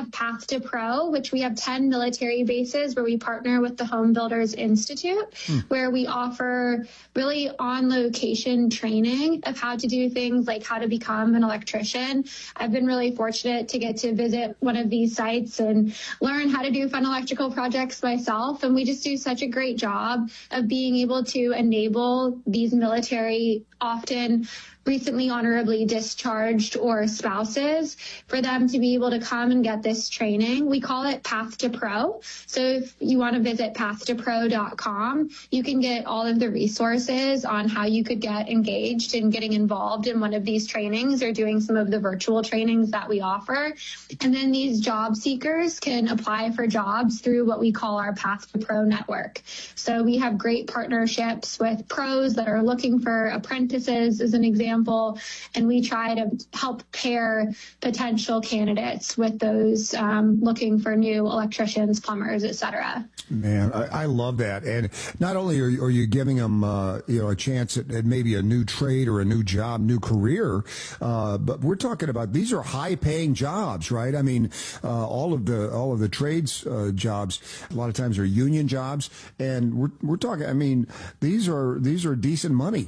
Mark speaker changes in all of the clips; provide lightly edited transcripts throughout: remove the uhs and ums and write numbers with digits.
Speaker 1: have Path to Pro, which we have 10 military bases where we partner with the Home Builders Institute, where we offer really on-location training of how to do things like how to become an electrician. I've been really fortunate to get to visit one of these sites and learn how to do fun electrical projects myself. And we just do such a great job of being able to enable these military, often recently honorably discharged or spouses, for them to be able to come and get this training. We call it Path to Pro. So if you want to visit pathtopro.com, you can get all of the resources on how you could get engaged in getting involved in one of these trainings or doing some of the virtual trainings that we offer. And then these job seekers can apply for jobs through what we call our Path to Pro network. So we have great partnerships with pros that are looking for apprentices, as an example, and we try to help pair potential candidates with those looking for new electricians, plumbers, et cetera.
Speaker 2: Man, I love that. And not only are you giving them a chance at maybe a new trade or a new job, new career, but we're talking about these are high-paying jobs, right? I mean, all of the trades jobs a lot of times are union jobs, and we're talking. I mean, these are decent money.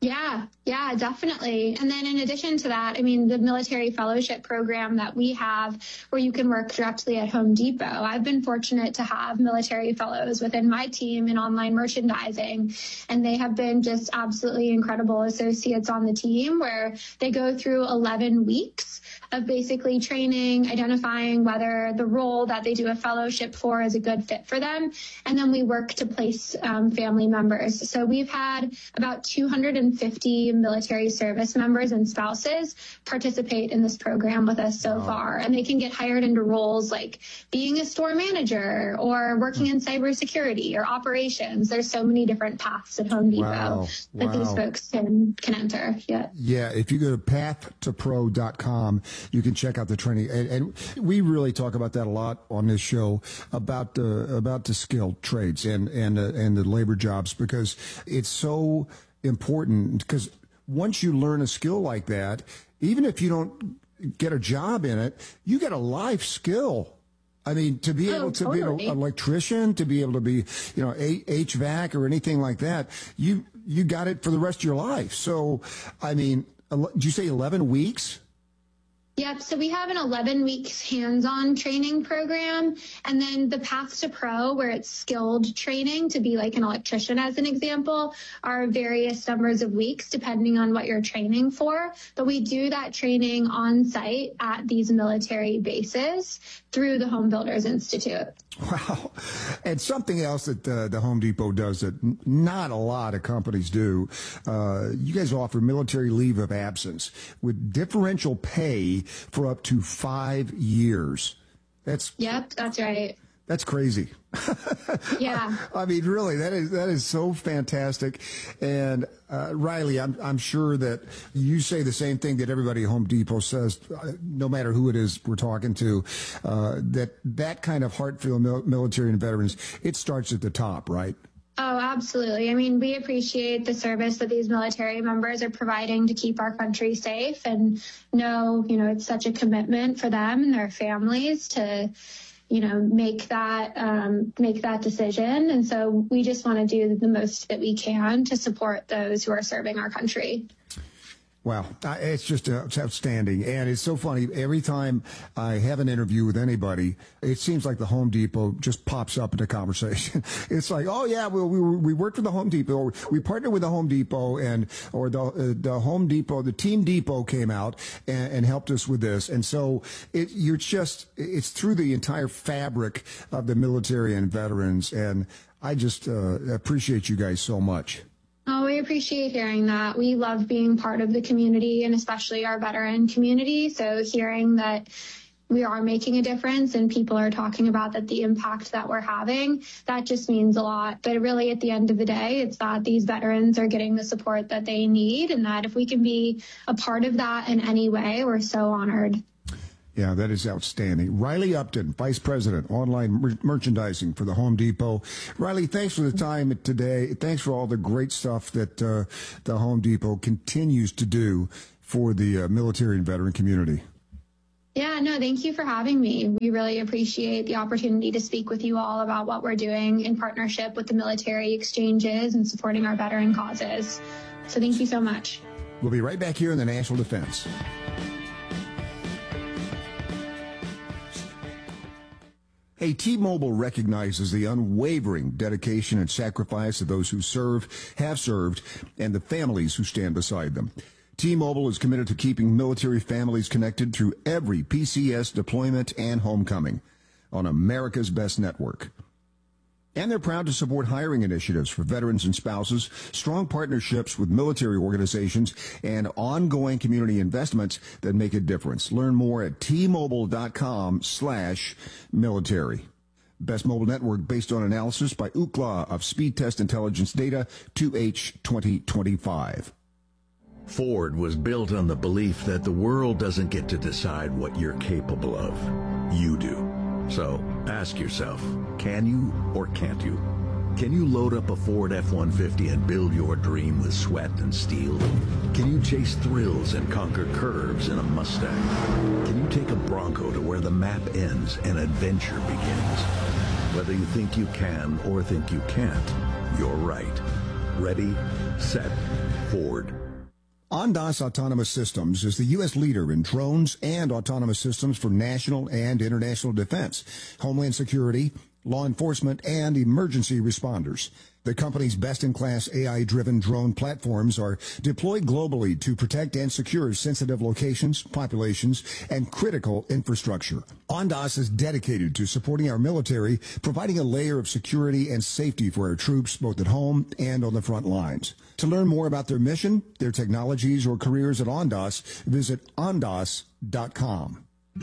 Speaker 1: Yeah, definitely. And then in addition to that, I mean, the military fellowship program that we have where you can work directly at Home Depot. I've been fortunate to have military fellows within my team in online merchandising, and they have been just absolutely incredible associates on the team where they go through 11 weeks of basically training, identifying whether the role that they do a fellowship for is a good fit for them. And then we work to place family members. So we've had about 250 military service members and spouses participate in this program with us so far. And they can get hired into roles like being a store manager or working in cybersecurity or operations. There's so many different paths at Home Depot that these folks can enter.
Speaker 2: Yeah, if you go to pathtopro.com, you can check out the training. And we really talk about that a lot on this show about the skilled trades and the labor jobs, because it's so important. Because once you learn a skill like that, even if you don't get a job in it, you get a life skill. I mean, to be able to be an electrician, to be able to be, HVAC or anything like that, you got it for the rest of your life. So, I mean, did you say 11 weeks?
Speaker 1: Yep. So we have an 11 weeks hands-on training program, and then the Path to Pro, where it's skilled training to be like an electrician, as an example, are various numbers of weeks depending on what you're training for. But we do that training on site at these military bases through the Home Builders Institute.
Speaker 2: Wow. And something else that the Home Depot does that not a lot of companies do, you guys offer military leave of absence with differential pay for up to 5 years.
Speaker 1: Yep, that's right.
Speaker 2: That's crazy.
Speaker 1: Yeah.
Speaker 2: I mean, really, that is so fantastic. And Riley, I'm sure that you say the same thing that everybody at Home Depot says, no matter who it is we're talking to, that kind of heart-filled military and veterans, it starts at the top, right?
Speaker 1: Oh, absolutely. I mean, we appreciate the service that these military members are providing to keep our country safe, and know, it's such a commitment for them and their families to make that decision. And so we just want to do the most that we can to support those who are serving our country.
Speaker 2: Wow. It's just it's outstanding. And it's so funny. Every time I have an interview with anybody, it seems like the Home Depot just pops up in the conversation. It's like, oh, yeah, we worked with the Home Depot. Or we partnered with the Home Depot, or the Home Depot, the Team Depot came out and helped us with this. And so it's through the entire fabric of the military and veterans. And I just appreciate you guys so much.
Speaker 1: Oh, we appreciate hearing that. We love being part of the community, and especially our veteran community. So hearing that we are making a difference and people are talking about the impact that we're having, that just means a lot. But really, at the end of the day, it's that these veterans are getting the support that they need, and that if we can be a part of that in any way, we're so honored.
Speaker 2: Yeah, that is outstanding. Riley Upton, Vice President, Online Merchandising for the Home Depot. Riley, thanks for the time today. Thanks for all the great stuff that the Home Depot continues to do for the military and veteran community.
Speaker 1: Yeah, no, thank you for having me. We really appreciate the opportunity to speak with you all about what we're doing in partnership with the military exchanges and supporting our veteran causes. So thank you so much.
Speaker 2: We'll be right back here in the National Defense. Hey, T-Mobile recognizes the unwavering dedication and sacrifice of those who serve, have served, and the families who stand beside them. T-Mobile is committed to keeping military families connected through every PCS deployment and homecoming on America's best network. And they're proud to support hiring initiatives for veterans and spouses, strong partnerships with military organizations, and ongoing community investments that make a difference. Learn more at tmobile.com/military. Best mobile network based on analysis by Ookla of Speed Test Intelligence Data 2H 2025.
Speaker 3: Ford was built on the belief that the world doesn't get to decide what you're capable of. You do. So ask yourself, can you or can't you? Can you load up a Ford F-150 and build your dream with sweat and steel? Can you chase thrills and conquer curves in a Mustang? Can you take a Bronco to where the map ends and adventure begins? Whether you think you can or think you can't, you're right. Ready, set, Ford.
Speaker 2: Ondas Autonomous Systems is the U.S. leader in drones and autonomous systems for national and international defense, homeland security, law enforcement, and emergency responders. The company's best-in-class AI-driven drone platforms are deployed globally to protect and secure sensitive locations, populations, and critical infrastructure. Ondas is dedicated to supporting our military, providing a layer of security and safety for our troops both at home and on the front lines. To learn more about their mission, their technologies, or careers at Ondas, visit ondas.com.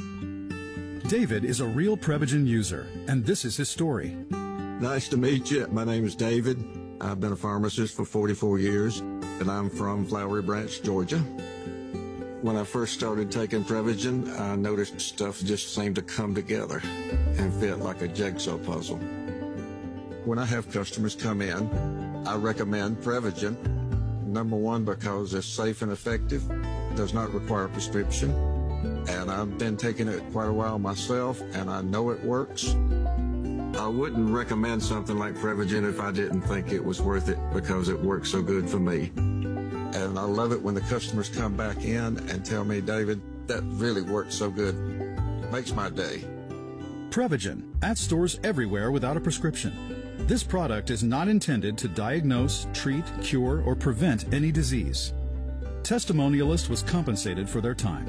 Speaker 4: David is a real Prevagen user, and this is his story.
Speaker 5: Nice to meet you. My name is David. I've been a pharmacist for 44 years, and I'm from Flowery Branch, Georgia. When I first started taking Prevagen, I noticed stuff just seemed to come together and fit like a jigsaw puzzle. When I have customers come in, I recommend Prevagen. Number one, because it's safe and effective, does not require a prescription, and I've been taking it quite a while myself, and I know it works. I wouldn't recommend something like Prevagen if I didn't think it was worth it because it works so good for me. And I love it when the customers come back in and tell me, David, that really works so good. It makes my day.
Speaker 4: Prevagen, at stores everywhere without a prescription. This product is not intended to diagnose, treat, cure, or prevent any disease. Testimonialist was compensated for their time.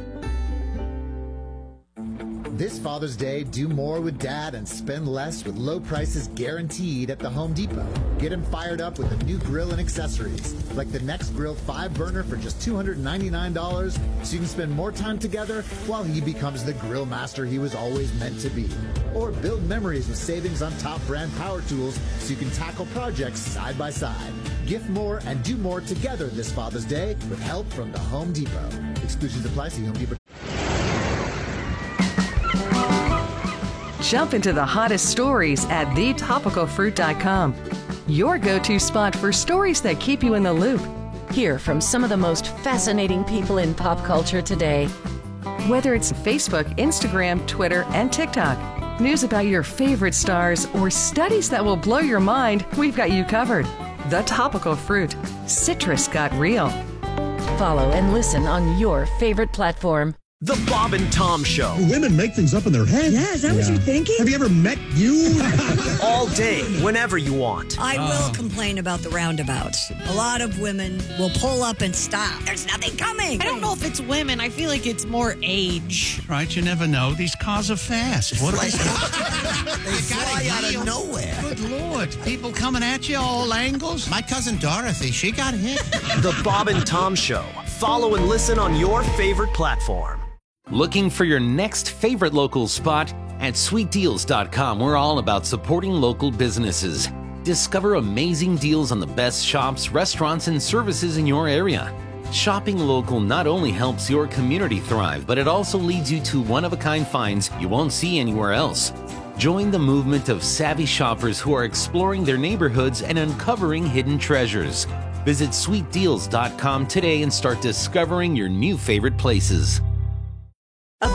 Speaker 6: This Father's Day, do more with Dad and spend less with low prices guaranteed at the Home Depot. Get him fired up with a new grill and accessories, like the Nextgrill 5-burner for just $299, so you can spend more time together while he becomes the grill master he was always meant to be. Or build memories with savings on top brand power tools so you can tackle projects side by side. Gift more and do more together this Father's Day with help from the Home Depot. Exclusions apply. See Home Depot.
Speaker 7: Jump into the hottest stories at thetopicalfruit.com. Your go-to spot for stories that keep you in the loop.
Speaker 8: Hear from some of the most fascinating people in pop culture today.
Speaker 7: Whether it's Facebook, Instagram, Twitter, and TikTok, news about your favorite stars, or studies that will blow your mind, we've got you covered. The Topical Fruit. Citrus got real.
Speaker 8: Follow and listen on your favorite platform.
Speaker 9: The Bob and Tom Show.
Speaker 10: Women make things up in their heads.
Speaker 11: Yeah, is that what you're thinking?
Speaker 10: Have you ever met you?
Speaker 9: All day, whenever you want.
Speaker 11: I will complain about the roundabouts. A lot of women will pull up and stop. There's nothing coming.
Speaker 12: I don't know if it's women. I feel like it's more age.
Speaker 13: Right, you never know. These cars are fast. What
Speaker 14: They fly out of nowhere.
Speaker 13: Good Lord. People coming at you all angles. My cousin Dorothy, she got hit.
Speaker 9: The Bob and Tom Show. Follow and listen on your favorite platform.
Speaker 15: Looking for your next favorite local spot? At sweetdeals.com, we're all about supporting local businesses. Discover amazing deals on the best shops, restaurants, and services in your area. Shopping local not only helps your community thrive, but it also leads you to one-of-a-kind finds you won't see anywhere else. Join the movement of savvy shoppers who are exploring their neighborhoods and uncovering hidden treasures. Visit sweetdeals.com today and start discovering your new favorite places.
Speaker 16: A better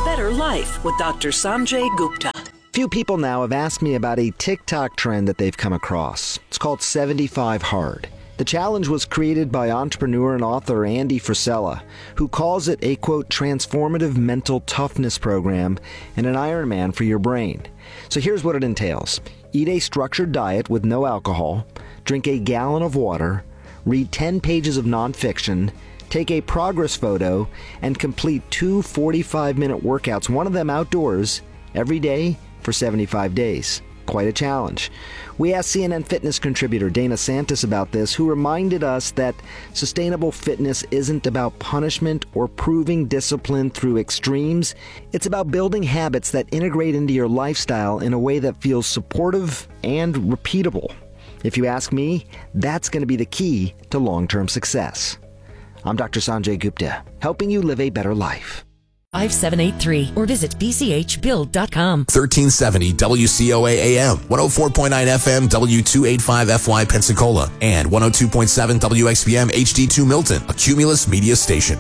Speaker 16: Life with Dr. Sanjay Gupta.
Speaker 17: Few people now have asked me about a TikTok trend that they've come across. It's called 75 Hard. The challenge was created by entrepreneur and author Andy Frisella, who calls it a, quote, transformative mental toughness program and an Ironman for your brain. So here's what it entails. Eat a structured diet with no alcohol, drink a gallon of water, read 10 pages of nonfiction, take a progress photo, and complete 2 45-minute workouts, one of them outdoors, every day for 75 days. Quite a challenge. We asked CNN Fitness contributor Dana Santis about this, who reminded us that sustainable fitness isn't about punishment or proving discipline through extremes. It's about building habits that integrate into your lifestyle in a way that feels supportive and repeatable. If you ask me, that's going to be the key to long-term success. I'm Dr. Sanjay Gupta, helping you live a better life.
Speaker 8: 5783 or visit bchbuild.com.
Speaker 18: 1370 WCOA AM, 104.9 FM W285FY Pensacola, and 102.7 WXPM HD2 Milton, a Cumulus media station.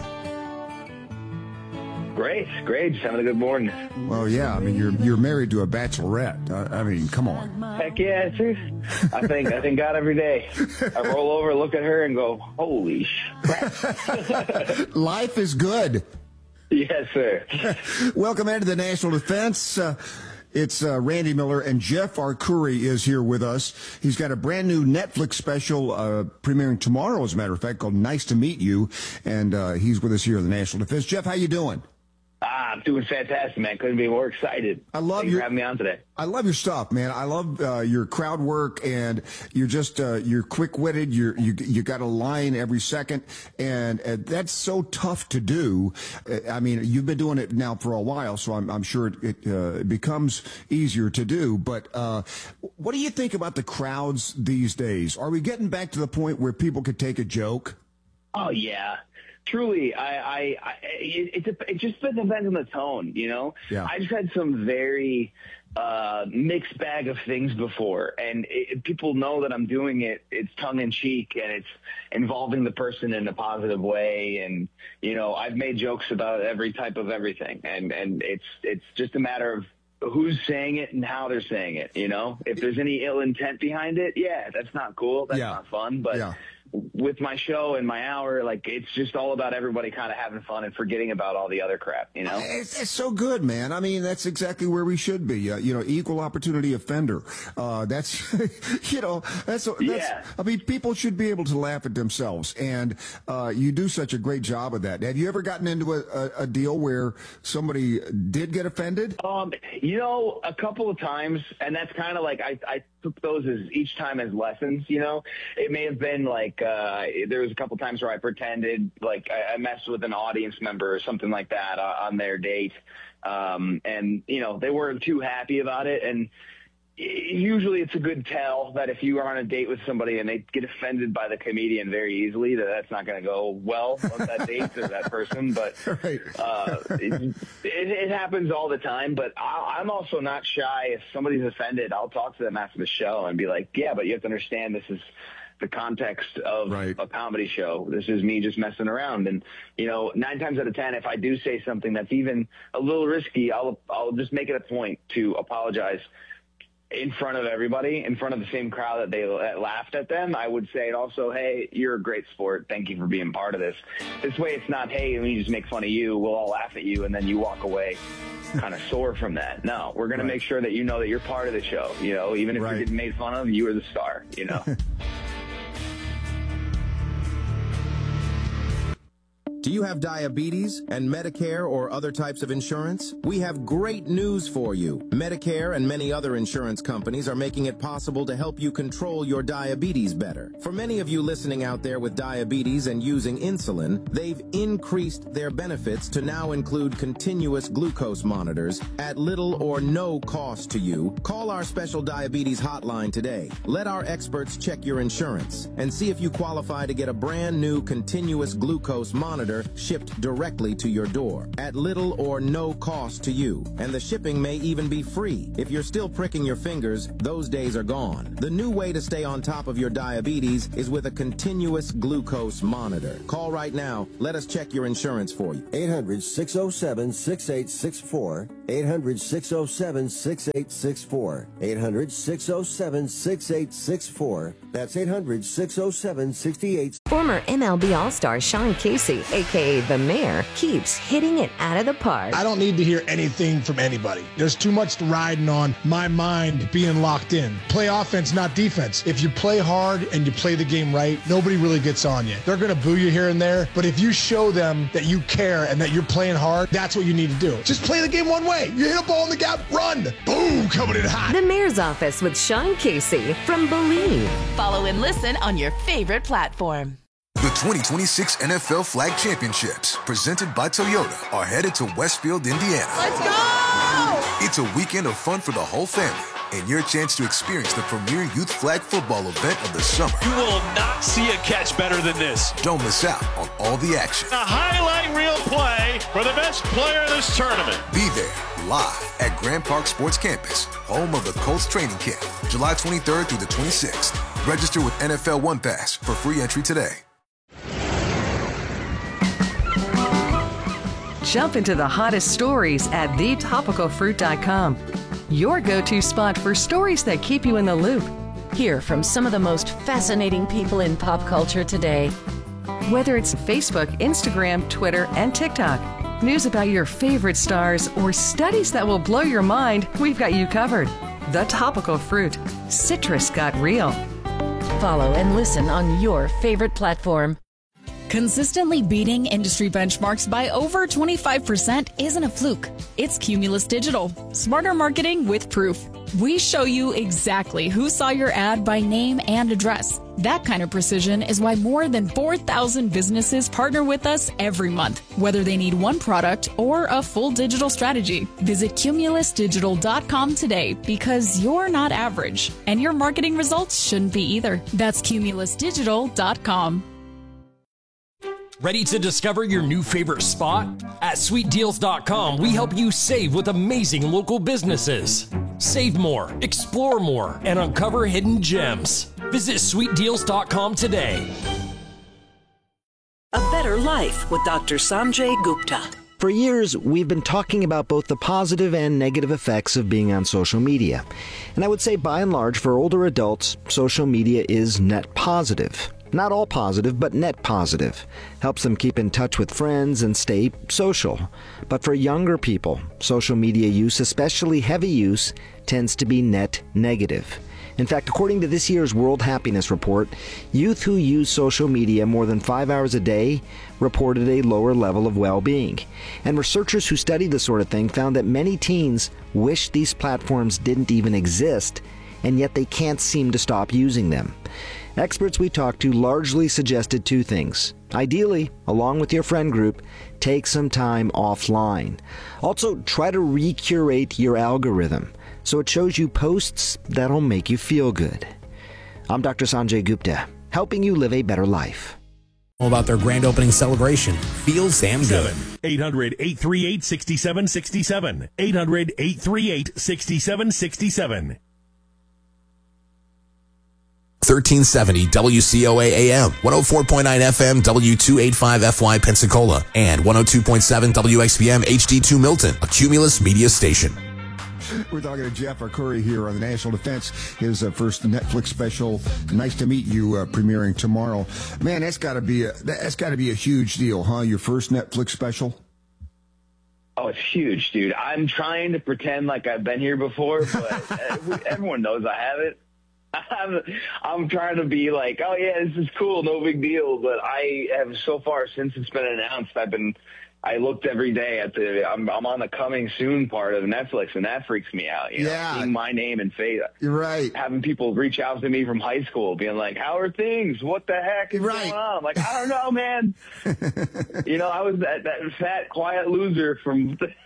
Speaker 19: Great. Just having a good morning.
Speaker 2: Well, yeah. I mean, you're married to a bachelorette. I mean, come on.
Speaker 19: Heck yeah, dude. I thank God every day. I roll over, look at her, and go, holy crap.
Speaker 2: Life is good.
Speaker 19: Yes, sir.
Speaker 2: Welcome into the National Defense. It's Randy Miller, and Jeff Arcuri is here with us. He's got a brand new Netflix special premiering tomorrow, as a matter of fact, called Nice to Meet You, and he's with us here at the National Defense. Jeff, how you doing?
Speaker 19: I'm doing fantastic, man. Couldn't be more excited. Thanks for having me on today.
Speaker 2: I love your stuff, man. I love your crowd work, and you're just you're quick-witted. You got a line every second, and that's so tough to do. I mean, you've been doing it now for a while, so I'm sure it becomes easier to do. But what do you think about the crowds these days? Are we getting back to the point where people could take a joke?
Speaker 19: Oh yeah. Truly, it just depends on the tone, you know?
Speaker 2: Yeah.
Speaker 19: I just had some very mixed bag of things before, and people know that I'm doing it. It's tongue-in-cheek, and it's involving the person in a positive way, and, you know, I've made jokes about every type of everything, and it's just a matter of who's saying it and how they're saying it, you know? If there's any ill intent behind it, yeah, that's not cool. That's not fun, but with my show and my hour, like, it's just all about everybody kind of having fun and forgetting about all the other crap, you know?
Speaker 2: It's so good, man. I mean, that's exactly where we should be. You know, equal opportunity offender. That's, you know, that's, I mean, people should be able to laugh at themselves, and you do such a great job of that. Have you ever gotten into a deal where somebody did get offended?
Speaker 19: You know, a couple of times, and that's kind of like, I took those as each time as lessons, you know? It may have been like, there was a couple times where I pretended like I messed with an audience member or something like that on their date. And, you know, they weren't too happy about it. And usually it's a good tell that if you are on a date with somebody and they get offended by the comedian very easily, that's not going to go well on that date or that person. But it happens all the time. But I'm also not shy. If somebody's offended, I'll talk to them after the show and be like, yeah, but you have to understand this is the context of a comedy show. This is me just messing around. And, you know, 9 times out of 10, if I do say something that's even a little risky, I'll just make it a point to apologize in front of everybody, in front of the same crowd that laughed at them. I would say also, hey, you're a great sport. Thank you for being part of this. This way it's not, hey, let me just make fun of you. We'll all laugh at you, and then you walk away kind of sore from that. No, we're going to make sure that you know that you're part of the show. You know, even if you're getting made fun of, you are the star, you know.
Speaker 20: Do you have diabetes and Medicare or other types of insurance? We have great news for you. Medicare and many other insurance companies are making it possible to help you control your diabetes better. For many of you listening out there with diabetes and using insulin, they've increased their benefits to now include continuous glucose monitors at little or no cost to you. Call our special diabetes hotline today. Let our experts check your insurance and see if you qualify to get a brand new continuous glucose monitor monitor shipped directly to your door at little or no cost to you. And the shipping may even be free. If you're still pricking your fingers, those days are gone. The new way to stay on top of your diabetes is with a continuous glucose monitor. Call right now. Let us check your insurance for you.
Speaker 21: 800-607-6864. 800-607-6864. 800-607-6864. That's 800-607-6864.
Speaker 22: Former MLB All-Star Sean Casey, a.k.a. The Mayor, keeps hitting it out of the park.
Speaker 10: I don't need to hear anything from anybody. There's too much riding on my mind being locked in. Play offense, not defense. If you play hard and you play the game right, nobody really gets on you. They're going to boo you here and there, but if you show them that you care and that you're playing hard, that's what you need to do. Just play the game one way. You hit a ball in the gap, run. Boom, coming in hot.
Speaker 22: The Mayor's Office with Sean Casey from Believe.
Speaker 16: Follow and listen on your favorite platform.
Speaker 23: The 2026 NFL Flag Championships, presented by Toyota, are headed to Westfield, Indiana.
Speaker 12: Let's go!
Speaker 23: It's a weekend of fun for the whole family and your chance to experience the premier youth flag football event of the summer.
Speaker 9: You will not see a catch better than this.
Speaker 23: Don't miss out on all the action.
Speaker 9: A highlight reel play for the best player of this tournament.
Speaker 23: Be there live at Grand Park Sports Campus, home of the Colts training camp, July 23rd through the 26th. Register with NFL One Pass for free entry today.
Speaker 7: Jump into the hottest stories at thetopicalfruit.com. Your go-to spot for stories that keep you in the loop.
Speaker 8: Hear from some of the most fascinating people in pop culture today.
Speaker 7: Whether it's Facebook, Instagram, Twitter, and TikTok, news about your favorite stars, or studies that will blow your mind, we've got you covered. The Topical Fruit. Citrus got real.
Speaker 8: Follow and listen on your favorite platform.
Speaker 24: Consistently beating industry benchmarks by over 25% isn't a fluke. It's Cumulus Digital. Smarter marketing with proof. We show you exactly who saw your ad by name and address. That kind of precision is why more than 4,000 businesses partner with us every month, whether they need one product or a full digital strategy. Visit cumulusdigital.com today because you're not average, and your marketing results shouldn't be either. That's cumulusdigital.com.
Speaker 25: Ready to discover your new favorite spot? At SweetDeals.com, we help you save with amazing local businesses. Save more, explore more, and uncover hidden gems. Visit SweetDeals.com today.
Speaker 16: A Better Life with Dr. Sanjay Gupta.
Speaker 17: For years, we've been talking about both the positive and negative effects of being on social media. And I would say, by and large, for older adults, social media is net positive. Not all positive, but net positive. Helps them keep in touch with friends and stay social. But for younger people, social media use, especially heavy use, tends to be net negative. In fact, according to this year's World Happiness Report, youth who use social media more than 5 hours a day reported a lower level of well-being. And researchers who studied this sort of thing found that many teens wish these platforms didn't even exist, and yet they can't seem to stop using them. Experts we talked to largely suggested two things. Ideally, along with your friend group, take some time offline. Also, try to recurate your algorithm so it shows you posts that'll make you feel good. I'm Dr. Sanjay Gupta, helping you live a better life.
Speaker 18: About their grand opening celebration. Feels damn good.
Speaker 10: 800-838-6767. 800-838-6767.
Speaker 18: 1370 WCOA AM, 104.9 FM W285FY Pensacola, and 102.7 WXPM HD2 Milton, a Cumulus media station.
Speaker 2: We're talking to Jeff Arcuri here on the National Defense, his first Netflix special, Nice to Meet You, premiering tomorrow. Man, that's got to be a huge deal, huh? Your first Netflix special?
Speaker 19: Oh, it's huge, dude. I'm trying to pretend like I've been here before, but everyone knows I haven't. I'm trying to be like, oh yeah, this is cool, no big deal. But I have so far since it's been announced, I looked every day at I'm on the coming soon part of Netflix, and that freaks me out. You know, seeing my name and face.
Speaker 2: You're right.
Speaker 19: Having people reach out to me from high school, being like, "How are things? What the heck is going on?" I'm like, I don't know, man. You know, I was that fat, quiet loser from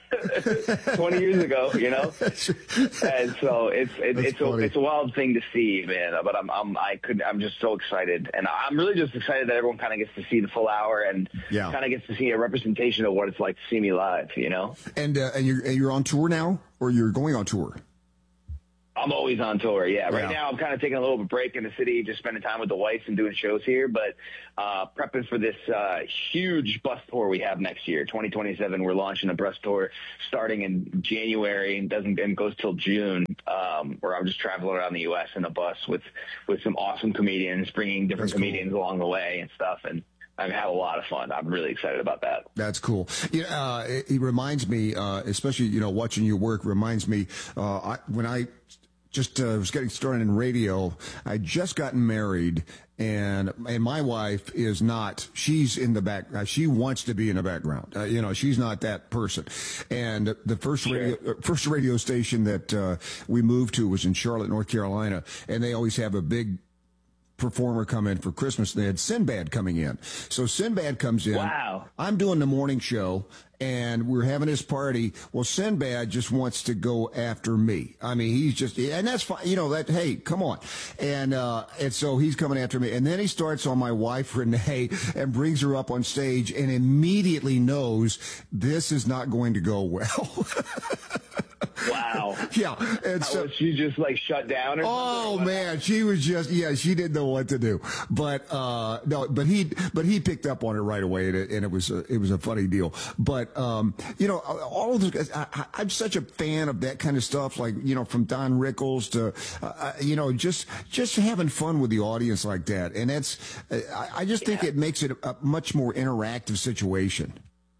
Speaker 19: 20 years ago, you know? And so it's a wild thing to see, man. But I'm just so excited. And I'm really just excited that everyone kind of gets to see the full hour and kind of gets to see a representation of what it's like to see me live, you know?
Speaker 2: And you're on tour now, or you're going on tour?
Speaker 19: I'm always on tour, yeah. Right now I'm kind of taking a little break in the city, just spending time with the wife and doing shows here, but prepping for this huge bus tour we have next year, 2027. We're launching a bus tour starting in January and goes till June, where I'm just traveling around the U.S. in a bus with some awesome comedians, bringing different comedians along the way and stuff, and I've had a lot of fun. I'm really excited about that.
Speaker 2: That's cool. It reminds me, especially, watching your work reminds me, when I just was getting started in radio, I just gotten married, and my wife is not, she's in the back, she wants to be in the background. She's not that person. And the first radio station that we moved to was in Charlotte, North Carolina, and they always have a big performer come in for Christmas. They had Sinbad coming in. So Sinbad comes in. Wow. I'm doing the morning show, and we're having his party. Well, Sinbad just wants to go after me. I mean, he's just, and that's fine. Hey, come on. And so he's coming after me. And then he starts on my wife, Renee, and brings her up on stage and immediately knows this is not going to go well.
Speaker 19: Wow.
Speaker 2: Yeah. And so
Speaker 19: was she just like shut down or something?
Speaker 2: Oh man, she was just, she didn't know what to do. But but he picked up on it right away, and it was a funny deal. But all of this, I'm such a fan of that kind of stuff, like, from Don Rickles to just having fun with the audience like that. And that's, I just think it makes it a much more interactive situation.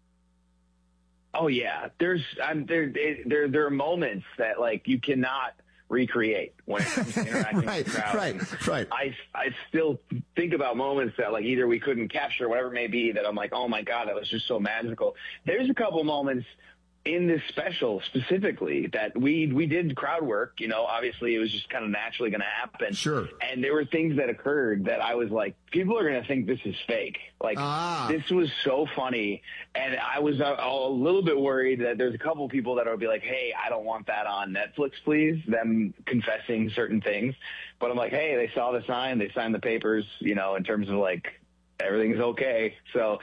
Speaker 19: Oh yeah, there are moments that like you cannot recreate when it comes to interacting with the crowd.
Speaker 2: Right.
Speaker 19: I still think about moments that like either we couldn't capture, whatever it may be, that I'm like, oh my God, that was just so magical. There's a couple moments in this special specifically that we did crowd work, obviously it was just kind of naturally going to happen.
Speaker 2: Sure.
Speaker 19: And there were things that occurred that I was like, people are going to think this is fake. Like, this was so funny. And I was a little bit worried that there's a couple people that will be like, hey, I don't want that on Netflix, please. Them confessing certain things. But I'm like, hey, they saw the sign, they signed the papers, in terms of like, everything's okay. So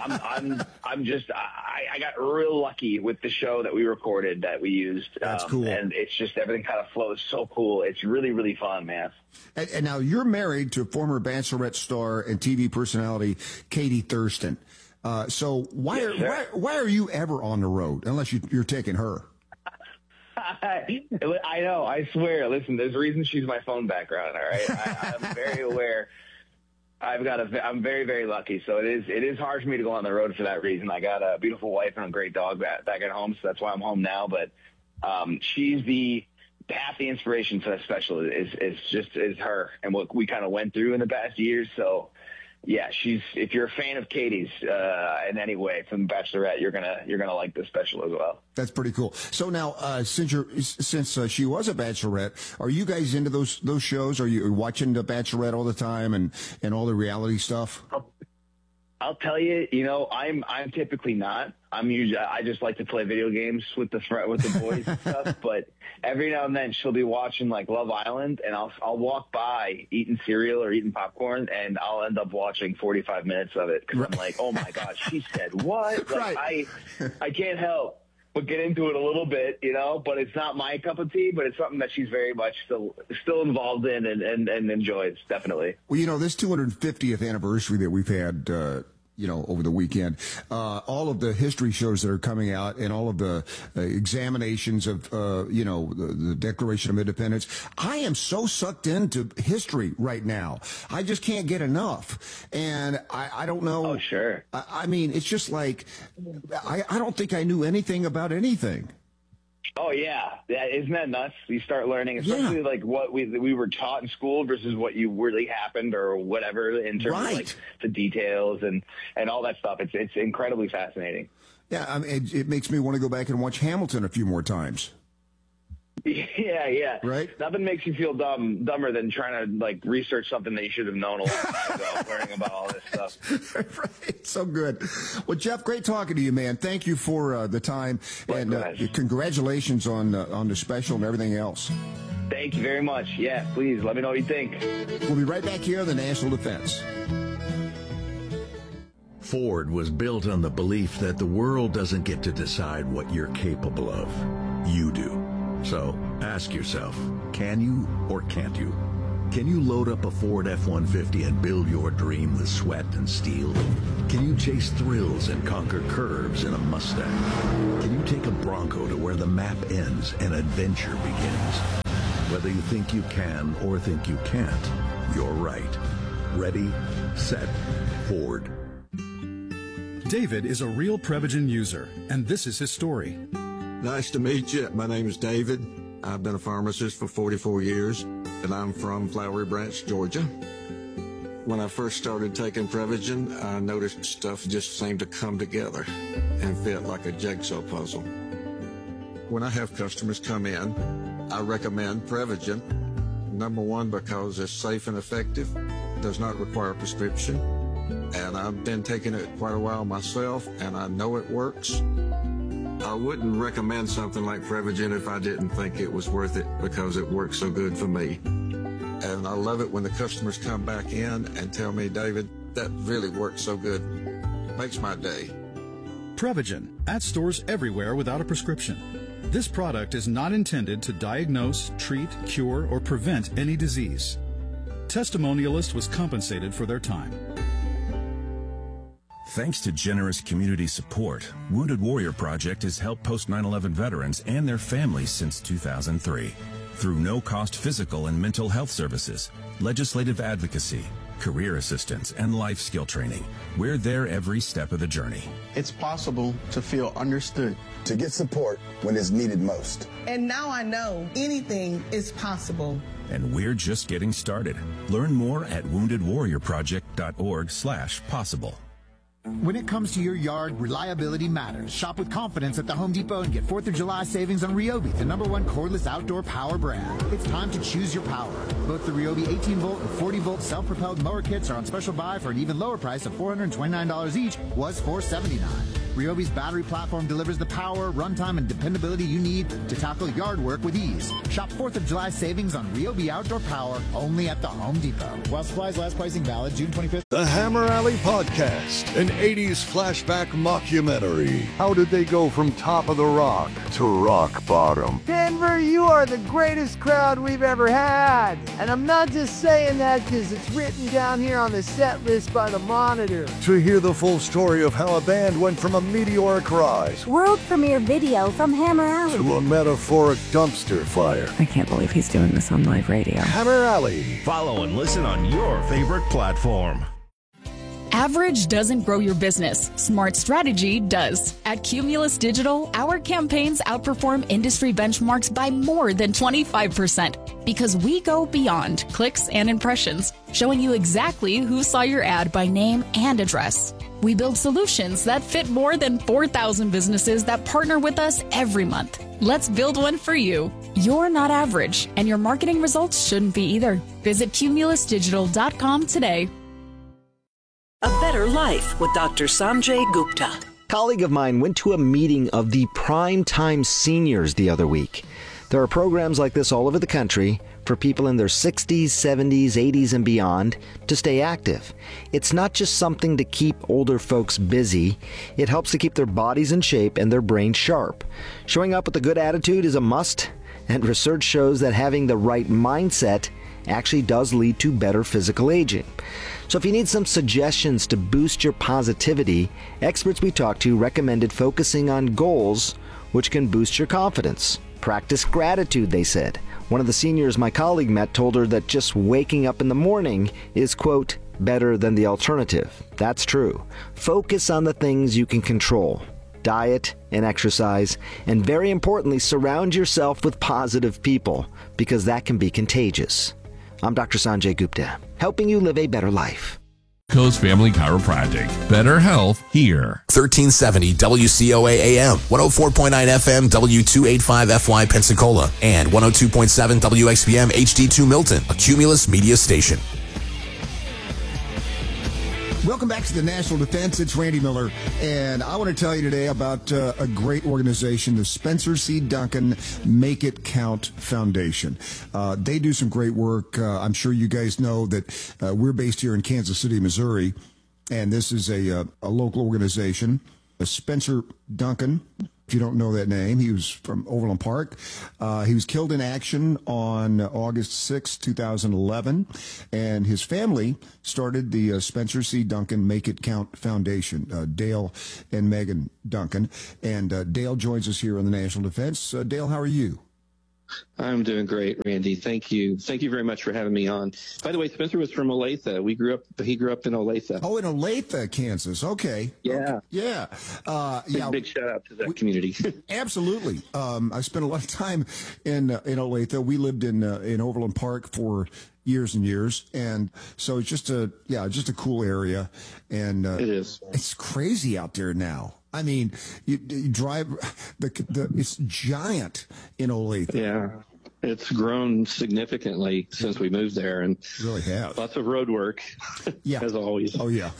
Speaker 19: I got real lucky with the show that we recorded that we used.
Speaker 2: That's cool.
Speaker 19: And it's just, everything kind of flows so cool. It's really, really fun, man.
Speaker 2: And now you're married to former Bachelorette star and TV personality Katie Thurston. So why are you ever on the road unless you're taking her?
Speaker 19: I know. I swear. Listen, there's a reason she's my phone background. All right. I'm very aware. I'm very, very lucky. So it is hard for me to go on the road for that reason. I got a beautiful wife and a great dog back at home. So that's why I'm home now. But, she's half the inspiration for that special is her and what we kind of went through in the past years. So yeah, if you're a fan of Katie's, in any way from Bachelorette, you're going to like this special as well.
Speaker 2: That's pretty cool. So now, since she was a Bachelorette, are you guys into those shows? Are you watching the Bachelorette all the time and all the reality stuff?
Speaker 19: I'll tell you, I'm typically not. I just like to play video games with the boys and stuff. But every now and then she'll be watching like Love Island, and I'll walk by eating cereal or eating popcorn, and I'll end up watching 45 minutes of it because I'm like, oh my God, she said what? Like,
Speaker 2: right.
Speaker 19: I can't help but get into it a little bit, but it's not my cup of tea, but it's something that she's very much still involved in and enjoys, definitely.
Speaker 2: Well, this 250th anniversary that we've had, over the weekend, all of the history shows that are coming out and all of the examinations of, the Declaration of Independence. I am so sucked into history right now. I just can't get enough. And I don't know.
Speaker 19: Oh, sure.
Speaker 2: I mean, it's just like, I don't think I knew anything about anything.
Speaker 19: Oh yeah, isn't that nuts? You start learning, especially like what we were taught in school versus what you really happened or whatever in terms of like the details and all that stuff. It's incredibly fascinating.
Speaker 2: Yeah, I mean, it makes me want to go back and watch Hamilton a few more times.
Speaker 19: Yeah.
Speaker 2: Right?
Speaker 19: Nothing makes you feel dumber than trying to like research something that you should have known a long time ago, learning about all this stuff.
Speaker 2: Right. So good. Well, Jeff, great talking to you, man. Thank you for the time.
Speaker 19: Likewise.
Speaker 2: And congratulations on the special and everything else.
Speaker 19: Thank you very much. Yeah, please let me know what you think.
Speaker 2: We'll be right back here on the National Defense.
Speaker 1: Ford was built on the belief that the world doesn't get to decide what you're capable of. You do. So ask yourself, can you or can't you? Can you load up a Ford F-150 and build your dream with sweat and steel? Can you chase thrills and conquer curves in a Mustang? Can you take a Bronco to where the map ends and adventure begins? Whether you think you can or think you can't, you're right. Ready, set, Ford.
Speaker 3: David is a real Prevagen user, and this is his story.
Speaker 4: Nice to meet you. My name is David. I've been a pharmacist for 44 years, and I'm from Flowery Branch, Georgia. When I first started taking Prevagen, I noticed stuff just seemed to come together and fit like a jigsaw puzzle. When I have customers come in, I recommend Prevagen. Number one, because it's safe and effective, does not require a prescription, and I've been taking it quite a while myself, and I know it works. I wouldn't recommend something like Prevagen if I didn't think it was worth it because it works so good for me. And I love it when the customers come back in and tell me, David, that really works so good. Makes my day.
Speaker 3: Prevagen, at stores everywhere without a prescription. This product is not intended to diagnose, treat, cure, or prevent any disease. Testimonialist was compensated for their time.
Speaker 5: Thanks to generous community support, Wounded Warrior Project has helped post 9/11 veterans and their families since 2003. Through no-cost physical and mental health services, legislative advocacy, career assistance, and life skill training, we're there every step of the journey.
Speaker 6: It's possible to feel understood.
Speaker 26: To get support when it's needed most.
Speaker 27: And now I know anything is possible.
Speaker 5: And we're just getting started. Learn more at woundedwarriorproject.org/possible.
Speaker 28: When it comes to your yard, reliability matters. Shop with confidence at the Home Depot and get 4th of July savings on Ryobi, the #1 cordless outdoor power brand. It's time to choose your power. Both the Ryobi 18-volt and 40-volt self-propelled mower kits are on special buy for an even lower price of $429 each, was $479. Ryobi's battery platform delivers the power, runtime, and dependability you need to tackle yard work with ease. Shop 4th of July savings on Ryobi outdoor power only at the Home Depot. While supplies last, pricing valid June 25th.
Speaker 29: The Hammer Alley Podcast, an 80s flashback mockumentary. How did they go from top of the rock to rock bottom?
Speaker 30: Denver, you are the greatest crowd we've ever had. And I'm not just saying that because it's written down here on the set list by the Monitor.
Speaker 29: To hear the full story of how a band went from a meteoric rise,
Speaker 31: world premiere video from Hammer Alley,
Speaker 29: to a metaphoric dumpster fire.
Speaker 31: I can't believe he's doing this on live radio.
Speaker 29: Hammer Alley.
Speaker 1: Follow and listen on your favorite platform.
Speaker 24: Average doesn't grow your business. Smart strategy does. At Cumulus Digital, our campaigns outperform industry benchmarks by more than 25% because we go beyond clicks and impressions, showing you exactly who saw your ad by name and address. We build solutions that fit more than 4,000 businesses that partner with us every month. Let's build one for you. You're not average, and your marketing results shouldn't be either. Visit cumulusdigital.com today.
Speaker 16: A Better Life with Dr. Sanjay Gupta.
Speaker 17: A colleague of mine went to a meeting of the Primetime Seniors the other week. There are programs like this all over the country for people in their 60s, 70s, 80s, and beyond to stay active. It's not just something to keep older folks busy. It helps to keep their bodies in shape and their brains sharp. Showing up with a good attitude is a must, and research shows that having the right mindset actually does lead to better physical aging. So if you need some suggestions to boost your positivity, experts we talked to recommended focusing on goals which can boost your confidence. Practice gratitude, they said. One of the seniors my colleague met told her that just waking up in the morning is, quote, better than the alternative. That's true. Focus on the things you can control. Diet and exercise, and very importantly, surround yourself with positive people, because that can be contagious. I'm Dr. Sanjay Gupta, helping you live a better life.
Speaker 7: Coast Family Chiropractic. Better health here.
Speaker 18: 1370 WCOA AM, 104.9 FM W285FY Pensacola, and 102.7 WXPM HD2 Milton, a Cumulus media station.
Speaker 2: Welcome back to the National Defense. It's Randy Miller, and I want to tell you today about a great organization, the Spencer C. Duncan Make It Count Foundation. They do some great work. I'm sure you guys know that we're based here in Kansas City, Missouri, and this is a local organization. Spencer Duncan, if you don't know that name, he was from Overland Park. He was killed in action on August 6, 2011, and his family started the Spencer C. Duncan Make It Count Foundation, Dale and Megan Duncan. And Dale joins us here on the National Defense. Dale, how are you?
Speaker 9: I'm doing great, Randy. Thank you. Thank you very much for having me on. By the way, Spencer was from Olathe. He grew up in Olathe.
Speaker 2: Oh, in Olathe, Kansas. Okay.
Speaker 9: Yeah.
Speaker 2: Yeah.
Speaker 9: Big shout out to that community.
Speaker 2: Absolutely. I spent a lot of time in Olathe. We lived in Overland Park for years and years, and so it's just a cool area. And
Speaker 9: it is.
Speaker 2: It's crazy out there now. I mean, you drive it's giant in Olathe.
Speaker 9: Yeah, it's grown significantly since we moved there, and
Speaker 2: really have
Speaker 9: lots of road work.
Speaker 2: Yeah,
Speaker 9: as always.
Speaker 2: Oh yeah.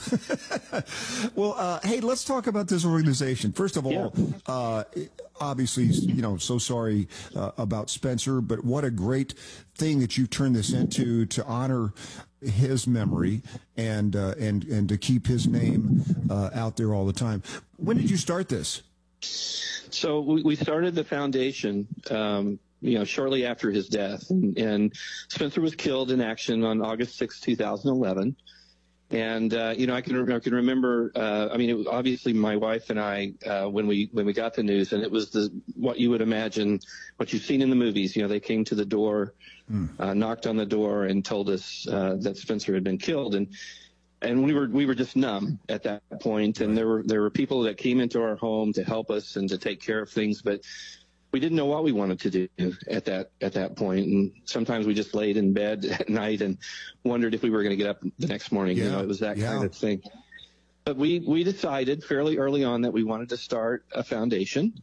Speaker 2: Well, hey, let's talk about this organization. First of all, obviously, so sorry about Spencer, but what a great thing that you turned this into to honor his memory and to keep his name out there all the time. When did you start this?
Speaker 9: So we started the foundation, shortly after his death, and Spencer was killed in action on August 6, 2011. And I can remember. Obviously, my wife and I, when we got the news, and it was what you would imagine, what you've seen in the movies. They came to the door, knocked on the door, and told us that Spencer had been killed, and we were just numb at that point. And there were people that came into our home to help us and to take care of things, but we didn't know what we wanted to do at that point. And sometimes we just laid in bed at night and wondered if we were going to get up the next morning.
Speaker 2: Yeah.
Speaker 9: It was that kind of thing. But we decided fairly early on that we wanted to start a foundation,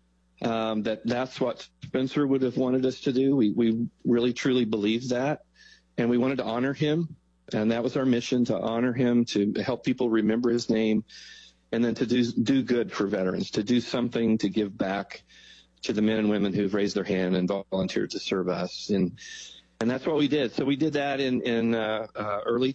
Speaker 9: that's what Spencer would have wanted us to do. We really, truly believed that. And we wanted to honor him. And that was our mission, to honor him, to help people remember his name, and then to do good for veterans, to do something to give back to the men and women who've raised their hand and volunteered to serve us. And that's what we did. So we did that in early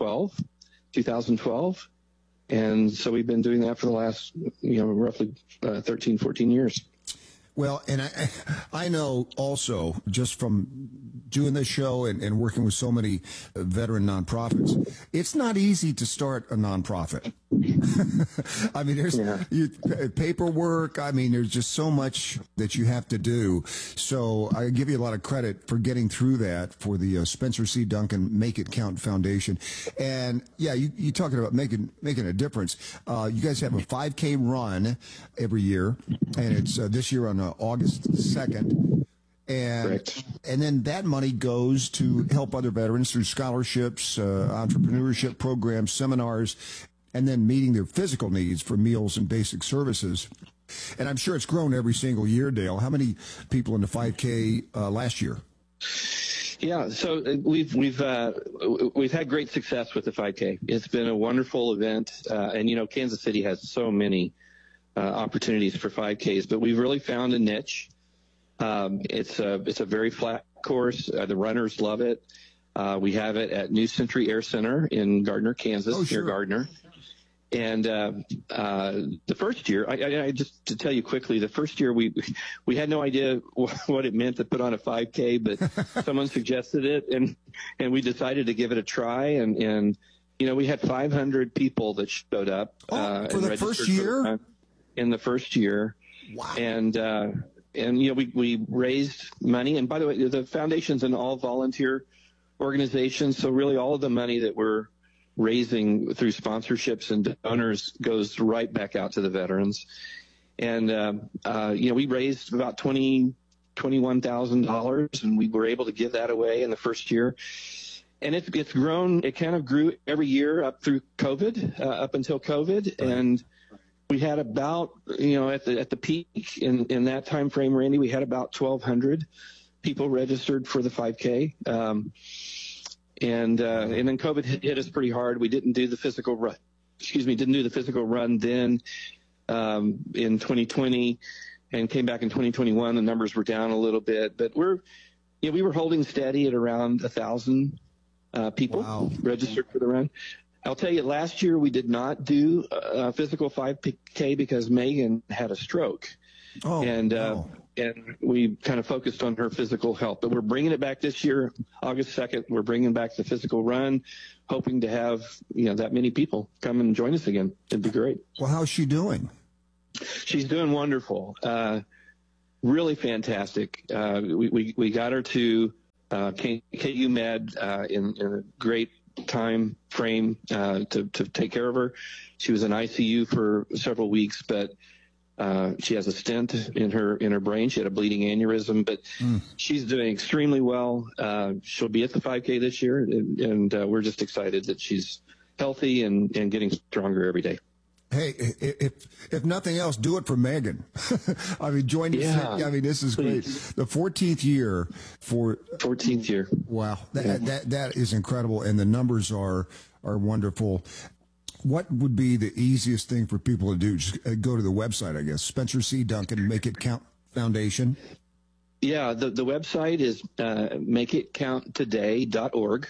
Speaker 9: 2012. And so we've been doing that for the last, roughly 13, 14 years.
Speaker 2: Well, and I know also, just from doing this show and working with so many veteran nonprofits, it's not easy to start a nonprofit. I mean, there's paperwork. I mean, there's just so much that you have to do. So I give you a lot of credit for getting through that for the Spencer C. Duncan Make It Count Foundation. And yeah, you talking about making a difference. You guys have a 5K run every year, and it's this year on August 2nd. And then that money goes to help other veterans through scholarships, entrepreneurship programs, seminars, and then meeting their physical needs for meals and basic services. And I'm sure it's grown every single year, Dale. How many people in the 5K last year?
Speaker 9: Yeah, so we've had great success with the 5K. It's been a wonderful event, and Kansas City has so many opportunities for 5Ks, but we've really found a niche. It's a very flat course. The runners love it. We have it at New Century Air Center in Gardner, Kansas, near Gardner. And the first year, I just to tell you quickly, the first year we had no idea what it meant to put on a 5K, but someone suggested it, and we decided to give it a try. And we had 500 people that showed up
Speaker 2: for the first year.
Speaker 9: In the first year,
Speaker 2: wow!
Speaker 9: And we raised money. And by the way, the foundation's an all volunteer organization, so really all of the money that we're raising through sponsorships and donors goes right back out to the veterans. And we raised about $21,000, and we were able to give that away in the first year. And it's grown. It kind of grew every year up through COVID, up until COVID. Right. And we had about, at the peak in that time frame, Randy, we had about 1,200 people registered for the 5K. And then COVID hit us pretty hard. We didn't do the physical run. Didn't do the physical run then in 2020, and came back in 2021. The numbers were down a little bit, but we were holding steady at around 1,000 people registered for the run. I'll tell you, last year we did not do a physical 5K because Megan had a stroke. And we kind of focused on her physical health. But we're bringing it back this year, August 2nd. We're bringing back the physical run, hoping to have that many people come and join us again. It'd be great.
Speaker 2: Well, how's she doing?
Speaker 9: She's doing wonderful. Really fantastic. We got her to KU Med in a great time frame to take care of her. She was in ICU for several weeks, but she has a stent in her brain. She had a bleeding aneurysm, but she's doing extremely well. She'll be at the 5K this year, and we're just excited that she's healthy and getting stronger every day.
Speaker 2: Hey, if nothing else, do it for Megan. I mean, join us. Yeah. I mean, this is great. The 14th year.
Speaker 9: 14th year.
Speaker 2: Wow, that is incredible, and the numbers are wonderful. What would be the easiest thing for people to do? Just go to the website, I guess. Spencer C. Duncan, Make It Count Foundation.
Speaker 9: Yeah, the website is makeitcounttoday.org.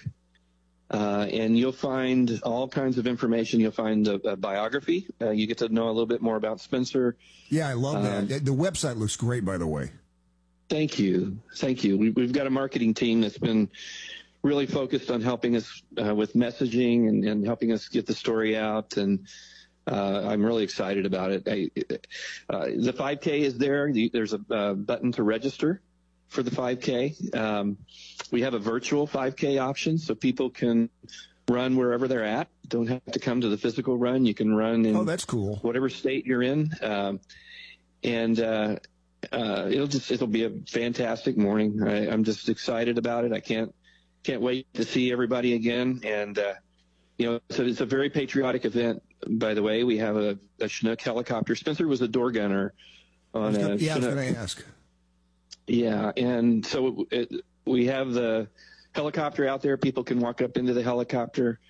Speaker 9: And you'll find all kinds of information. You'll find a biography. You get to know a little bit more about Spencer.
Speaker 2: Yeah, I love that. The website looks great, by the way.
Speaker 9: Thank you. We've got a marketing team that's been really focused on helping us with messaging and helping us get the story out. And I'm really excited about it. The 5K is there. There's a button to register for the 5K. We have a virtual 5K option, so people can run wherever they're at. Don't have to come to the physical run. You can run in
Speaker 2: that's cool.
Speaker 9: Whatever state you're in. It'll be a fantastic morning. I'm just excited about it. I can't wait to see everybody again. And, so it's a very patriotic event, by the way. We have a Chinook helicopter. Spencer was a door gunner on
Speaker 2: I was going to ask.
Speaker 9: Yeah, and so we have the helicopter out there. People can walk up into the helicopter.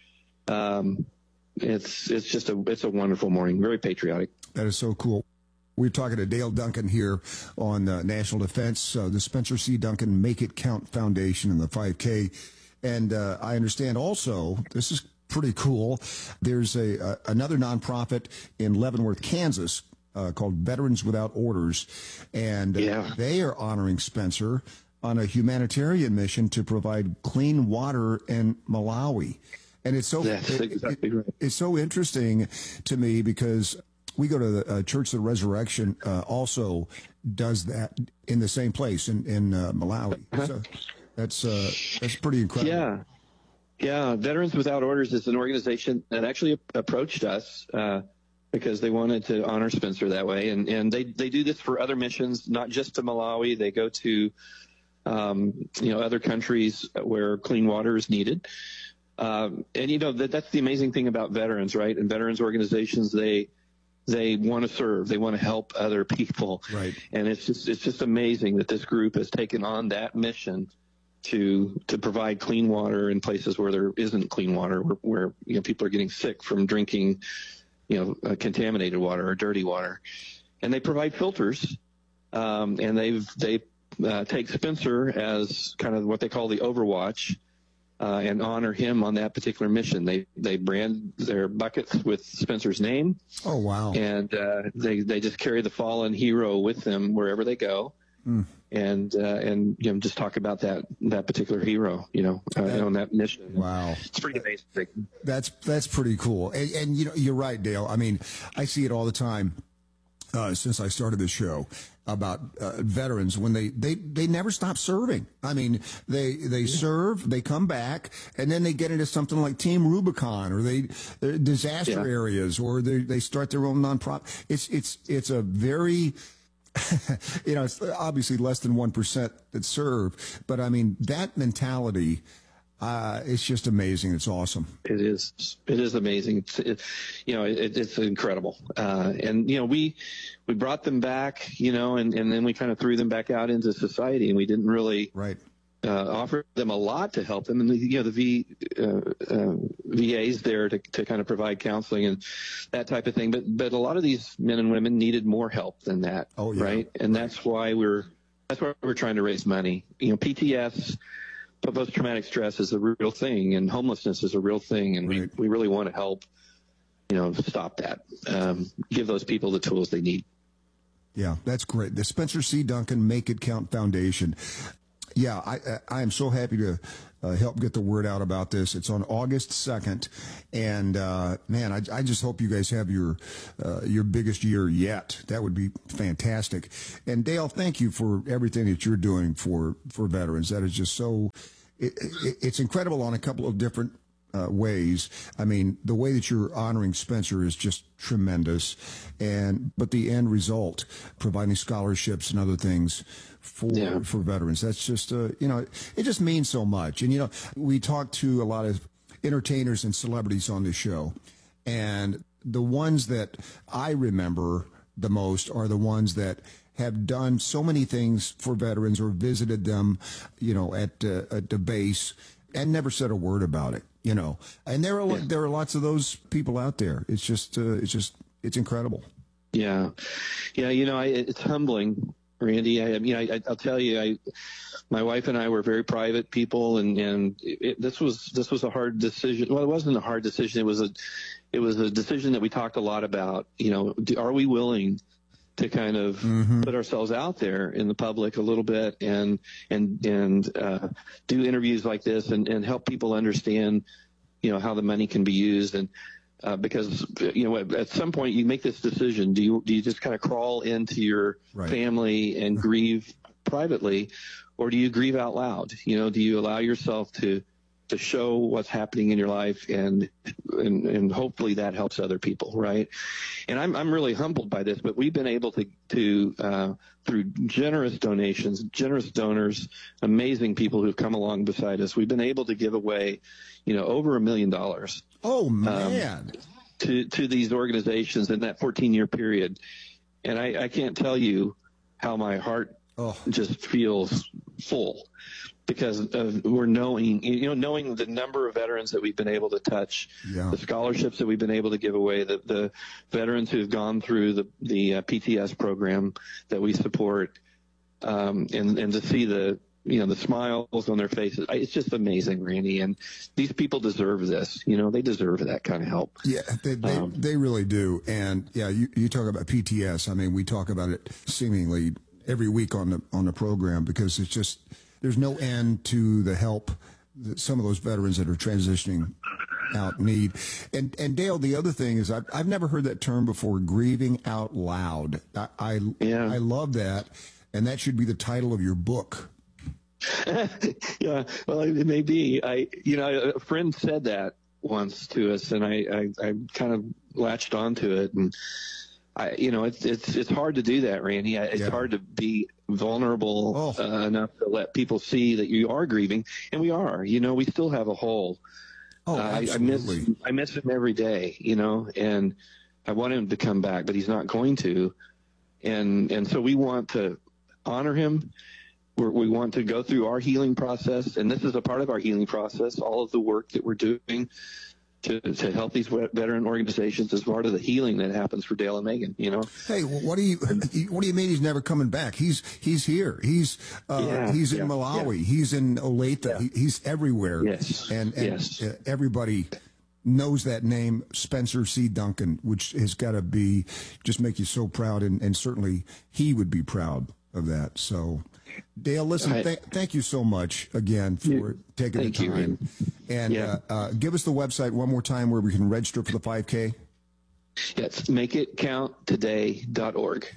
Speaker 9: It's a wonderful morning. Very patriotic.
Speaker 2: That is so cool. We're talking to Dale Duncan here on National Defense, the Spencer C. Duncan Make It Count Foundation and the 5K. And I understand also, this is pretty cool, there's another nonprofit in Leavenworth, Kansas, called Veterans Without Orders, and they are honoring Spencer on a humanitarian mission to provide clean water in Malawi. And it's so
Speaker 9: exactly right.
Speaker 2: It's so interesting to me because we go to the Church of the Resurrection, also does that in the same place in Malawi. So that's pretty incredible.
Speaker 9: Yeah. Veterans Without Orders is an organization that actually approached us because they wanted to honor Spencer that way. And they do this for other missions, not just to Malawi. They go to, other countries where clean water is needed. And that's the amazing thing about veterans, right? And veterans organizations, they want to serve. They want to help other people.
Speaker 2: Right.
Speaker 9: And it's just amazing that this group has taken on that mission to provide clean water in places where there isn't clean water, where people are getting sick from drinking contaminated water or dirty water. And they provide filters, and they take Spencer as kind of what they call the Overwatch, and honor him on that particular mission. They brand their buckets with Spencer's name.
Speaker 2: Oh, wow.
Speaker 9: And they just carry the fallen hero with them wherever they go. And just talk about that particular hero, on that mission.
Speaker 2: Wow.
Speaker 9: It's pretty amazing.
Speaker 2: That's pretty cool. And you're right, Dale. I mean, I see it all the time since I started this show about veterans when they never stop serving. I mean, they serve, they come back, and then they get into something like Team Rubicon, or they're disaster areas, or they start their own nonprofit. It's a very it's obviously less than 1% that serve, but I mean, that mentality, It's just amazing. It's awesome.
Speaker 9: It is. It is amazing. It's incredible. And we brought them back, and then we kind of threw them back out into society, and we didn't really offer them a lot to help them. And the VA's there to kind of provide counseling and that type of thing. But a lot of these men and women needed more help than that.
Speaker 2: Oh, yeah.
Speaker 9: Right. And that's why we're trying to raise money. PTS, post-traumatic stress, is a real thing, and homelessness is a real thing, and we really want to help, stop that, give those people the tools they need.
Speaker 2: Yeah, that's great. The Spencer C. Duncan Make It Count Foundation. Yeah, I am so happy to help get the word out about this. It's on August 2nd, and man, I just hope you guys have your biggest year yet. That would be fantastic. And Dale, thank you for everything that you're doing for veterans. That is just so it's incredible on a couple of different ways. I mean, the way that you're honoring Spencer is just tremendous, but the end result, providing scholarships and other things for veterans, that's just it just means so much. And we talk to a lot of entertainers and celebrities on this show, and the ones that I remember the most are the ones that have done so many things for veterans or visited them, at the base, and never said a word about it. And there are lots of those people out there. It's just it's incredible.
Speaker 9: Yeah. It's humbling, Randy. I'll tell you, my wife and I were very private people, and this was a hard decision. Well, it wasn't a hard decision. It was a decision that we talked a lot about. Are we willing to kind of put ourselves out there in the public a little bit and do interviews like this and help people understand, how the money can be used. And because, at some point you make this decision, do you just kind of crawl into your family and grieve privately, or do you grieve out loud? Do you allow yourself to show what's happening in your life, and hopefully that helps other people, right? And I'm really humbled by this, but we've been able to through generous donations, generous donors, amazing people who've come along beside us, we've been able to give away, over $1 million.
Speaker 2: Oh man!
Speaker 9: To these organizations in that 14-year period, and I can't tell you how my heart just feels full. Because we're knowing the number of veterans that we've been able to touch, the scholarships that we've been able to give away, the veterans who've gone through the PTS program that we support, and to see the smiles on their faces, it's just amazing, Randy. And these people deserve this. They deserve that kind of help.
Speaker 2: Yeah, they really do. And yeah, you talk about PTS. I mean, we talk about it seemingly every week on the program, because it's just. There's no end to the help that some of those veterans that are transitioning out need. And Dale, the other thing is I've never heard that term before, grieving out loud. I love that, and that should be the title of your book.
Speaker 9: Yeah, well, it may be. A friend said that once to us, and I kind of latched onto it, and it's hard to do that, Randy. It's hard to be vulnerable enough to let people see that you are grieving, and we are. We still have a hole. I miss him every day, and I want him to come back, but he's not going to. And so we want to honor him. We want to go through our healing process, and this is a part of our healing process. All of the work that we're doing to help these veteran organizations is part of the healing that happens for Dale and Megan.
Speaker 2: Hey, what do you mean he's never coming back? He's here. He's in Malawi. Yeah. He's in Olathe. Yeah. He's everywhere.
Speaker 9: Yes.
Speaker 2: And everybody knows that name, Spencer C. Duncan, which has got to be just make you so proud, and certainly he would be proud of that. So, Dale, listen, thank you so much again for taking the time. And give us the website one more time where we can register for the 5K.
Speaker 9: Yes, makeitcounttoday.org.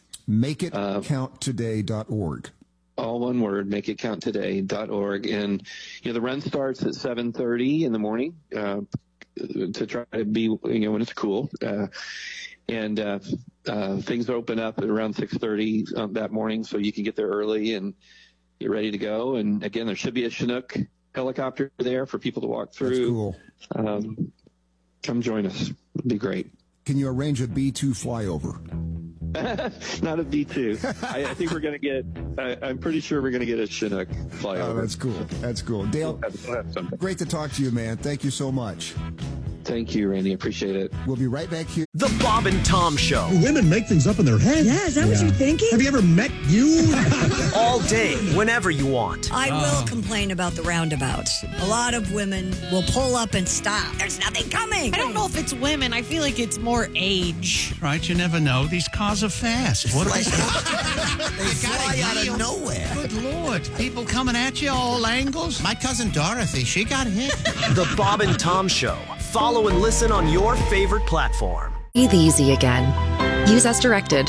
Speaker 2: Makeitcounttoday.org.
Speaker 9: All one word, makeitcounttoday.org. And the run starts at 7:30 in the morning to try to be when it's cool. And things open up at around 6:30 that morning, so you can get there early and get ready to go. And again, there should be a Chinook helicopter there for people to walk through.
Speaker 2: That's cool.
Speaker 9: Come join us. It'd be great.
Speaker 2: Can you arrange a B-2 flyover?
Speaker 9: Not a B-2. I think we're going to get, I'm pretty sure we're going to get a Chinook flyover.
Speaker 2: Oh, that's cool. That's cool. Dale, great to talk to you, man. Thank you so much.
Speaker 9: Thank you, Randy. Appreciate it.
Speaker 2: We'll be right back here.
Speaker 8: The Bob and Tom Show.
Speaker 11: Women make things up in their head.
Speaker 31: Yeah, is that what you're thinking?
Speaker 11: Have you ever met you?
Speaker 8: All day, whenever you want.
Speaker 31: I will complain about the roundabouts. A lot of women will pull up and stop. There's nothing coming.
Speaker 12: I don't know if it's women. I feel like it's more age.
Speaker 13: Right, you never know. These cars are fast. What are they?
Speaker 31: They fly out of nowhere.
Speaker 13: Good Lord. People coming at you all angles. My cousin Dorothy, she got hit.
Speaker 8: The Bob and Tom Show. Follow and listen on your favorite platform.
Speaker 14: Breathe easy again. Use as directed.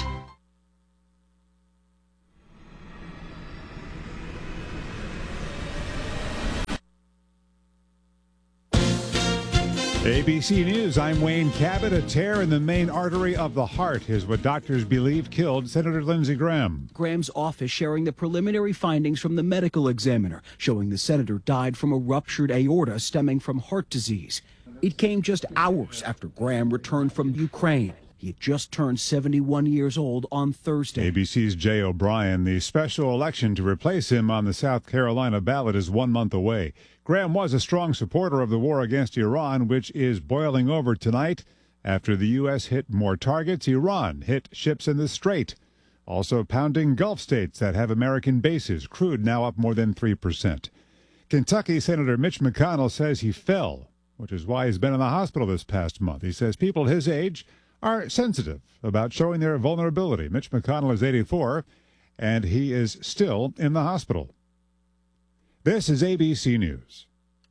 Speaker 15: ABC News, I'm Wayne Cabot. A tear in the main artery of the heart is what doctors believe killed Senator Lindsey Graham.
Speaker 20: Graham's office sharing the preliminary findings from the medical examiner, showing the senator died from a ruptured aorta stemming from heart disease. It came just hours after Graham returned from Ukraine. He had just turned 71 years old on Thursday.
Speaker 15: ABC's Jay O'Brien. The special election to replace him on the South Carolina ballot is 1 month away. Graham was a strong supporter of the war against Iran, which is boiling over tonight. After the U.S. hit more targets, Iran hit ships in the Strait. Also pounding Gulf states that have American bases. Crude now up more than 3%. Kentucky Senator Mitch McConnell says he fell, which is why he's been in the hospital this past month. He says people his age are sensitive about showing their vulnerability. Mitch McConnell is 84, and he is still in the hospital. This is ABC News.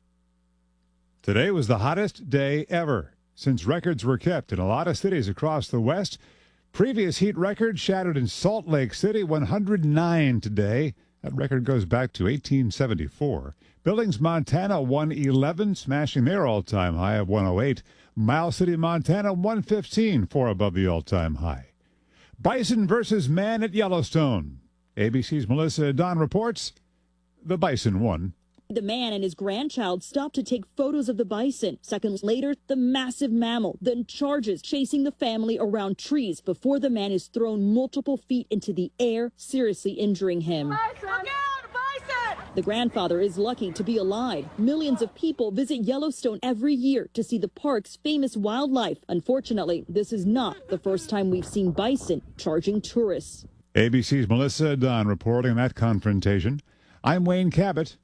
Speaker 15: Today was the hottest day ever since records were kept in a lot of cities across the West. Previous heat record shattered in Salt Lake City, 109 today. That record goes back to 1874. Billings, Montana, 111, smashing their all-time high of 108. Miles City, Montana, 115, 4 above the all-time high. Bison versus man at Yellowstone. ABC's Melissa Don reports the bison won.
Speaker 21: The man and his grandchild stopped to take photos of the bison. Seconds later, the massive mammal then charges, chasing the family around trees before the man is thrown multiple feet into the air, seriously injuring him.
Speaker 22: Bison!
Speaker 21: The grandfather is lucky to be alive. Millions of people visit Yellowstone every year to see the park's famous wildlife. Unfortunately, this is not the first time we've seen bison charging tourists.
Speaker 15: ABC's Melissa Dunn reporting that confrontation. I'm Wayne Cabot.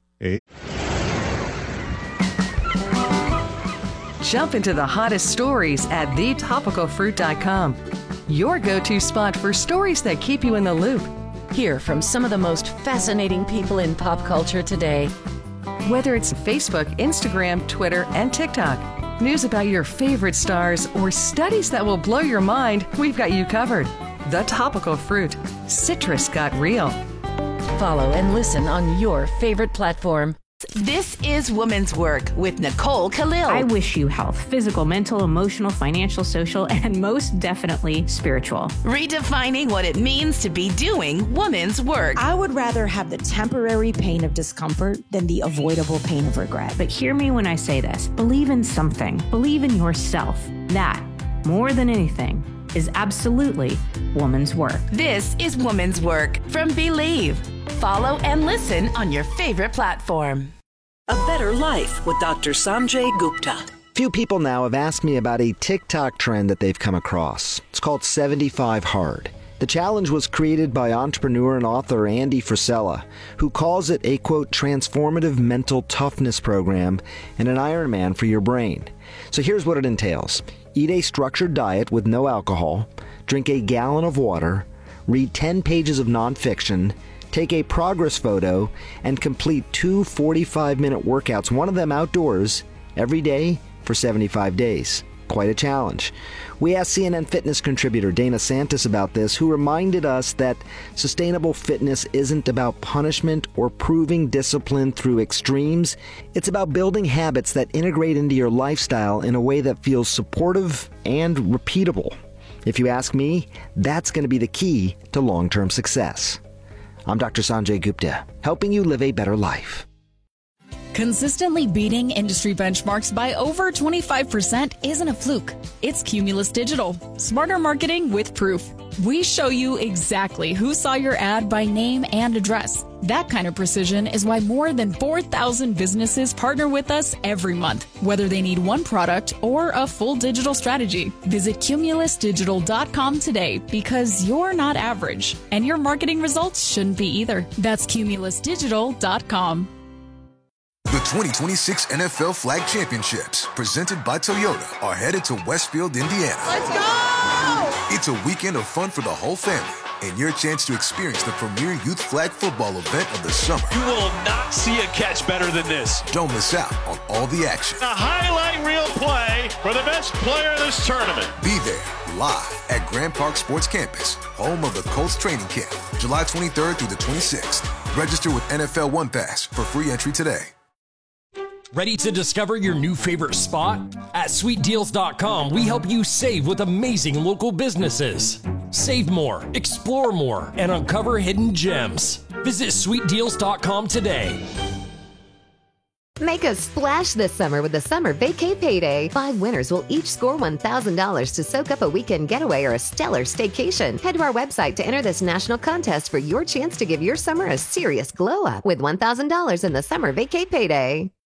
Speaker 23: Jump into the hottest stories at thetopicalfruit.com. Your go-to spot for stories that keep you in the loop.
Speaker 31: Hear from some of the most fascinating people in pop culture today.
Speaker 23: Whether it's Facebook, Instagram, Twitter, and TikTok, news about your favorite stars, or studies that will blow your mind, we've got you covered. The Topical Fruit. Citrus got real.
Speaker 31: Follow and listen on your favorite platform.
Speaker 25: This is Women's Work with Nicole Khalil.
Speaker 32: I wish you health, physical, mental, emotional, financial, social, and most definitely spiritual.
Speaker 25: Redefining what it means to be doing women's work.
Speaker 33: I would rather have the temporary pain of discomfort than the avoidable pain of regret.
Speaker 32: But hear me when I say this. Believe in something. Believe in yourself. That, more than anything, is absolutely woman's work.
Speaker 25: This is Woman's Work from Believe. Follow and listen on your favorite platform.
Speaker 16: A Better Life with Dr. Sanjay Gupta.
Speaker 17: Few people now have asked me about a TikTok trend that they've come across. It's called 75 Hard. The challenge was created by entrepreneur and author Andy Frisella, who calls it a, quote, transformative mental toughness program and an Ironman for your brain. So here's what it entails. Eat a structured diet with no alcohol, drink a gallon of water, read 10 pages of nonfiction, take a progress photo, and complete 2 45-minute workouts, one of them outdoors, every day for 75 days. Quite a challenge. We asked CNN fitness contributor Dana Santis about this, who reminded us that sustainable fitness isn't about punishment or proving discipline through extremes. It's about building habits that integrate into your lifestyle in a way that feels supportive and repeatable. If you ask me, that's going to be the key to long-term success. I'm Dr. Sanjay Gupta, helping you live a better life.
Speaker 24: Consistently beating industry benchmarks by over 25% isn't a fluke. It's Cumulus Digital. Smarter marketing with proof. We show you exactly who saw your ad by name and address. That kind of precision is why more than 4,000 businesses partner with us every month, whether they need one product or a full digital strategy. Visit cumulusdigital.com today because you're not average, and your marketing results shouldn't be either. That's cumulusdigital.com.
Speaker 1: The 2026 NFL Flag Championships, presented by Toyota, are headed to Westfield, Indiana.
Speaker 3: Let's go!
Speaker 1: It's a weekend of fun for the whole family and your chance to experience the premier youth flag football event of the summer.
Speaker 3: You will not see a catch better than this.
Speaker 1: Don't miss out on all the action.
Speaker 3: A highlight reel play for the best player of this tournament.
Speaker 1: Be there live at Grand Park Sports Campus, home of the Colts training camp, July 23rd through the 26th. Register with NFL One Pass for free entry today.
Speaker 4: Ready to discover your new favorite spot? At SweetDeals.com, we help you save with amazing local businesses. Save more, explore more, and uncover hidden gems. Visit SweetDeals.com today.
Speaker 5: Make a splash this summer with the Summer Vacay Payday. 5 winners will each score $1,000 to soak up a weekend getaway or a stellar staycation. Head to our website to enter this national contest for your chance to give your summer a serious glow up with $1,000 in the Summer Vacay Payday.